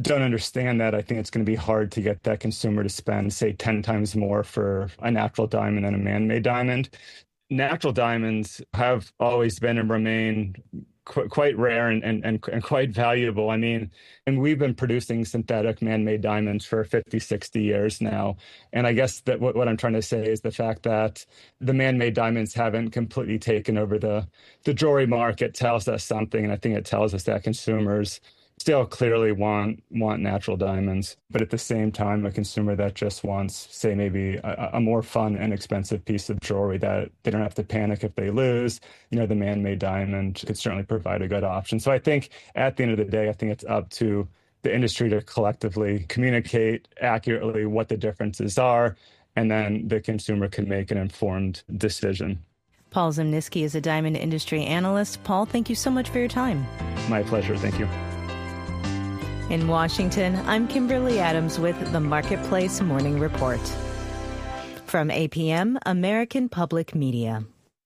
don't understand that, I think it's going to be hard to get that consumer to spend, say, 10 times more for a natural diamond than a man-made diamond. Natural diamonds have always been and remain quite rare and quite valuable. I mean, and we've been producing synthetic man-made diamonds for 50, 60 years now. And I guess that what I'm trying to say is the fact that the man-made diamonds haven't completely taken over the jewelry market tells us something. And I think it tells us that consumers still clearly want natural diamonds, but at the same time, a consumer that just wants, say, maybe a more fun and expensive piece of jewelry that they don't have to panic if they lose, the man-made diamond could certainly provide a good option. So I think at the end of the day, I think it's up to the industry to collectively communicate accurately what the differences are, and then the consumer can make an informed decision. Paul Zimnisky is a diamond industry analyst. Paul, thank you so much for your time. My pleasure. Thank you. In Washington, I'm Kimberly Adams with the Marketplace Morning Report. From APM, American Public Media.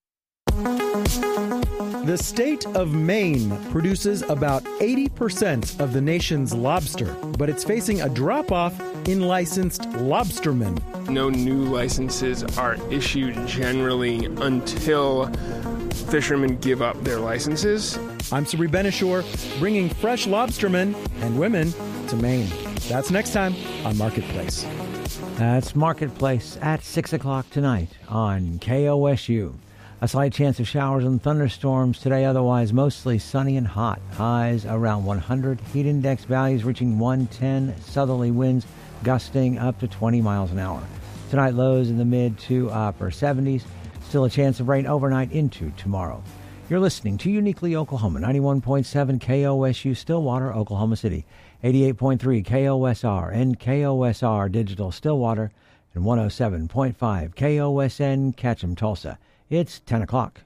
The state of Maine produces about 80% of the nation's lobster, but it's facing a drop-off in licensed lobstermen. No new licenses are issued generally until fishermen give up their licenses. I'm Sabri Ben-Achour, bringing fresh lobstermen and women to Maine. That's next time on Marketplace. That's Marketplace at 6 o'clock tonight on KOSU. A slight chance of showers and thunderstorms today, otherwise mostly sunny and hot. Highs around 100. Heat index values reaching 110. Southerly winds gusting up to 20 miles an hour. Tonight, lows in the mid to upper 70s. Still a chance of rain overnight into tomorrow. You're listening to Uniquely Oklahoma, 91.7 KOSU Stillwater, Oklahoma City, 88.3 KOSR and KOSR Digital Stillwater, and 107.5 KOSN Ketchum Tulsa. It's 10 o'clock.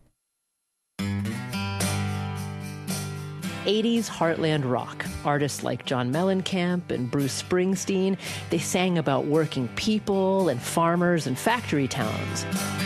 80s heartland rock. Artists like John Mellencamp and Bruce Springsteen, they sang about working people and farmers and factory towns.